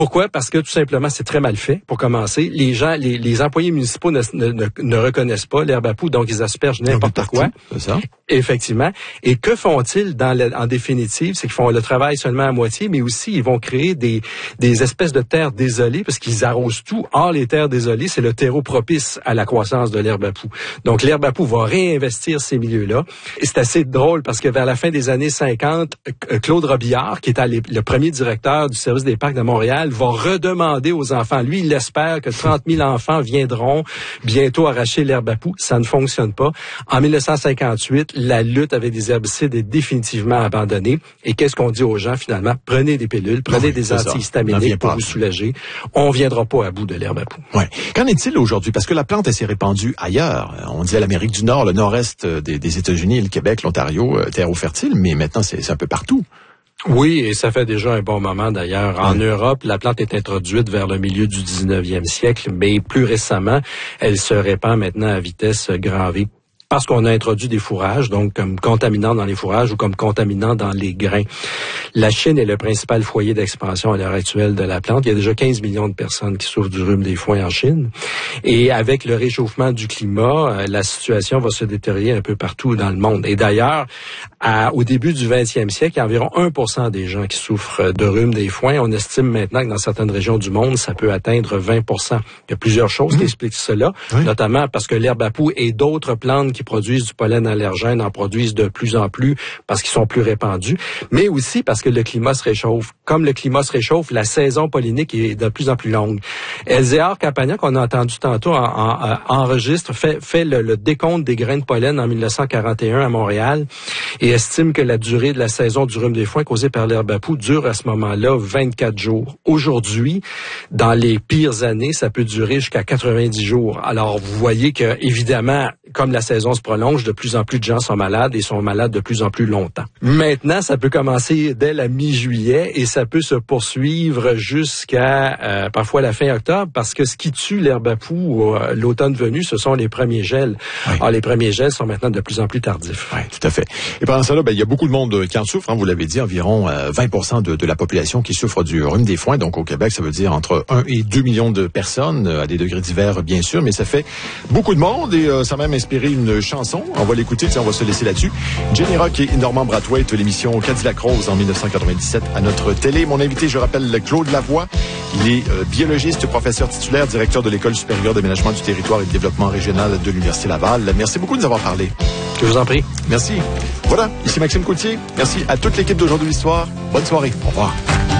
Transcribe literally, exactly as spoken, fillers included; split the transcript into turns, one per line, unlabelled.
Pourquoi? Parce que tout simplement, c'est très mal fait, pour commencer. Les gens, les, les employés municipaux ne, ne, ne reconnaissent pas l'herbe à poux, donc ils aspergent n'importe quoi.
C'est ça.
Effectivement. Et que font-ils dans le, en définitive? C'est qu'ils font le travail seulement à moitié, mais aussi ils vont créer des, des espèces de terres désolées, parce qu'ils arrosent tout. Or, les terres désolées, c'est le terreau propice à la croissance de l'herbe à poux. Donc, l'herbe à poux va réinvestir ces milieux-là. Et c'est assez drôle, parce que vers la fin des années cinquante, Claude Robillard, qui était le premier directeur du service des parcs de Montréal, va redemander aux enfants. Lui, il espère que trente mille enfants viendront bientôt arracher l'herbe à poux. Ça ne fonctionne pas. En mille neuf cent cinquante-huit, la lutte avec des herbicides est définitivement abandonnée. Et qu'est-ce qu'on dit aux gens, finalement? Prenez des pilules, prenez oui, des antihistaminiques pour vous soulager. On ne viendra pas à bout de l'herbe à poux.
Ouais. Qu'en est-il aujourd'hui? Parce que la plante, elle s'est répandue ailleurs. On dit à l'Amérique du Nord, le nord-est des, des États-Unis, le Québec, l'Ontario, euh, terreau fertile, mais maintenant, c'est, c'est un peu partout.
Oui, et ça fait déjà un bon moment d'ailleurs. En mmh. Europe, la plante est introduite vers le milieu du dix-neuvième siècle, mais plus récemment, elle se répand maintenant à vitesse grand V. Parce qu'on a introduit des fourrages, donc comme contaminants dans les fourrages ou comme contaminants dans les grains. La Chine est le principal foyer d'expansion à l'heure actuelle de la plante. Il y a déjà quinze millions de personnes qui souffrent du rhume des foins en Chine. Et avec le réchauffement du climat, la situation va se détériorer un peu partout dans le monde. Et d'ailleurs, à, au début du vingtième siècle, il y a environ un pour cent des gens qui souffrent de rhume des foins. On estime maintenant que dans certaines régions du monde, ça peut atteindre vingt pour cent. Il y a plusieurs choses mmh. qui expliquent cela, oui. notamment parce que l'herbe à poux et d'autres plantes qui produisent du pollen allergène en produisent de plus en plus parce qu'ils sont plus répandus, mais aussi parce que le climat se réchauffe. Comme le climat se réchauffe, la saison pollinique est de plus en plus longue. Elzéar Campagna, qu'on a entendu tantôt, en, en, en, enregistre, fait, fait le, le décompte des grains de pollen en mille neuf cent quarante et un à Montréal et estime que la durée de la saison du rhume des foins causée par l'herbe à poux dure à ce moment-là vingt-quatre jours. Aujourd'hui, dans les pires années, ça peut durer jusqu'à quatre-vingt-dix jours. Alors, vous voyez que, évidemment, comme la saison se prolonge, de plus en plus de gens sont malades et sont malades de plus en plus longtemps. Maintenant, ça peut commencer dès la mi-juillet et ça peut se poursuivre jusqu'à euh, parfois la fin octobre, parce que ce qui tue l'herbe à poux euh, l'automne venu, ce sont les premiers gels. Oui. Alors, les premiers gels sont maintenant de plus en plus tardifs.
Oui, tout à fait. Et pendant ça, là, ben, il y a beaucoup de monde qui en souffre. Hein, vous l'avez dit, environ euh, vingt pour cent de, de la population qui souffre du rhume des foins. Donc, au Québec, ça veut dire entre un et deux millions de personnes, euh, à des degrés divers, bien sûr, mais ça fait beaucoup de monde et euh, ça a même inspiré une chanson. On va l'écouter, on va se laisser là-dessus. Jenny Rock et Normand Brathwaite, l'émission Cadillac Rose en dix-neuf cent quatre-vingt-dix-sept à notre télé. Mon invité, je rappelle, Claude Lavoie. Il est euh, biologiste, professeur titulaire, directeur de l'École supérieure d'aménagement du territoire et de développement régional de l'Université Laval. Merci beaucoup de nous avoir parlé.
Je vous en prie.
Merci. Voilà, ici Maxime Coutier. Merci à toute l'équipe d'Aujourd'hui l'Histoire. Bonne soirée. Au revoir.